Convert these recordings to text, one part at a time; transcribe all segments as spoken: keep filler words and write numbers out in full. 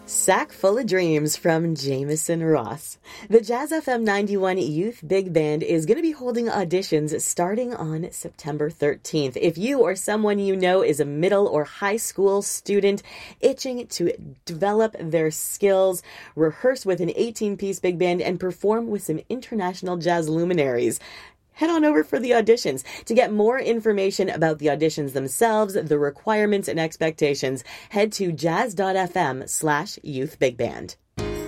Sack Full of Dreams from Jameson Ross. The Jazz F M ninety-one Youth Big Band is going to be holding auditions starting on September thirteenth. If you or someone you know is a middle or high school student itching to develop their skills, rehearse with an eighteen-piece big band, and perform with some international jazz luminaries, head on over for the auditions. To get more information about the auditions themselves, the requirements and expectations, head to jazz.fm slash youth big band.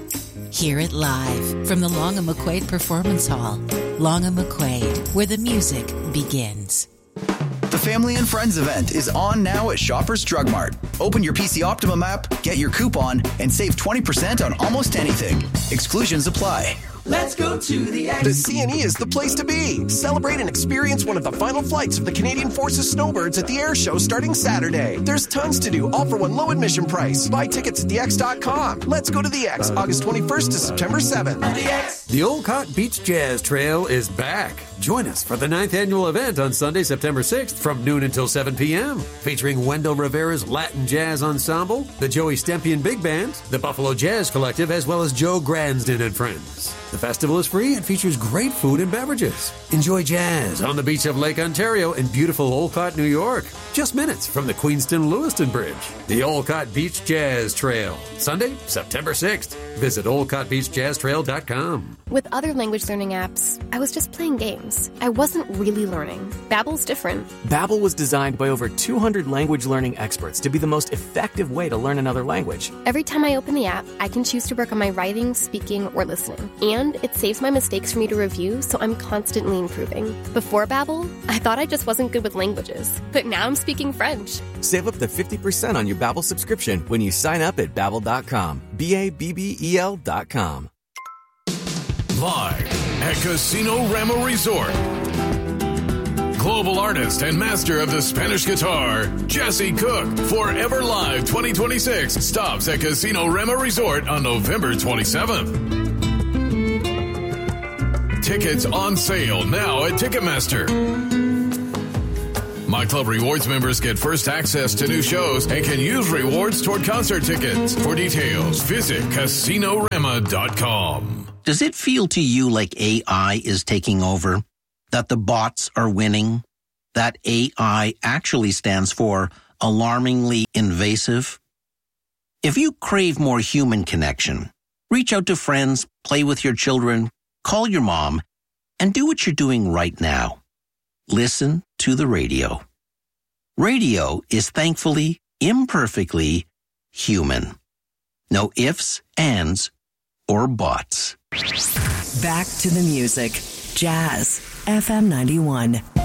Hear it live from the Long and McQuaid Performance Hall. Long and McQuaid, where the music begins. The Family and Friends event is on now at Shoppers Drug Mart. Open your P C Optimum app, get your coupon, and save twenty percent on almost anything. Exclusions apply. Let's go to the X. The C N E is the place to be. Celebrate and experience one of the final flights of the Canadian Forces Snowbirds at the air show starting Saturday. There's tons to do, all for one low admission price. Buy tickets at the x dot com. Let's go to the X, August twenty-first to September seventh. The X. The Olcott Beach Jazz Trail is back. Join us for the ninth annual event on Sunday, September sixth from noon until seven p.m. Featuring Wendell Rivera's Latin Jazz Ensemble, the Joey Stempian Big Band, the Buffalo Jazz Collective, as well as Joe Gransden and Friends. The festival is free and features great food and beverages. Enjoy jazz on the beach of Lake Ontario in beautiful Olcott, New York. Just minutes from the Queenston-Lewiston Bridge. The Olcott Beach Jazz Trail. Sunday, September sixth. Visit olcott beach jazz trail dot com. With other language learning apps, I was just playing games. I wasn't really learning. Babbel's different. Babbel was designed by over two hundred language learning experts to be the most effective way to learn another language. Every time I open the app, I can choose to work on my writing, speaking, or listening. And it saves my mistakes for me to review, so I'm constantly improving. Before Babbel, I thought I just wasn't good with languages. But now I'm speaking French. Save up to fifty percent on your Babbel subscription when you sign up at babbel dot com. B A B B E L dot com. Live at Casino Rama Resort. Global artist and master of the Spanish guitar, Jesse Cook, Forever Live twenty twenty-six stops at Casino Rama Resort on November twenty-seventh. Tickets on sale now at Ticketmaster. My Club Rewards members get first access to new shows and can use rewards toward concert tickets. For details, visit casino rama dot com. Does it feel to you like A I is taking over? That the bots are winning? That A I actually stands for alarmingly invasive? If you crave more human connection, reach out to friends, play with your children, call your mom, and do what you're doing right now. Listen to the radio. Radio is thankfully, imperfectly human. No ifs, ands, or buts. Back to the music. Jazz F M ninety-one.